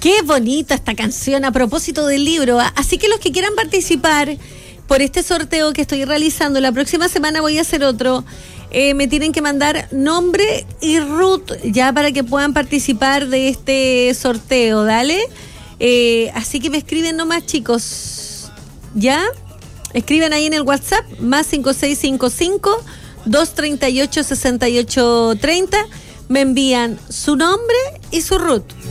Qué bonita esta canción a propósito del libro. Así que los que quieran participar por este sorteo que estoy realizando, la próxima semana voy a hacer otro. Me tienen que mandar nombre y root ya para que puedan participar de este sorteo, dale. Así que me escriben nomás, chicos. ¿Ya? Escriben ahí en el WhatsApp, más 5655-238-6830. Me envían su nombre y su root.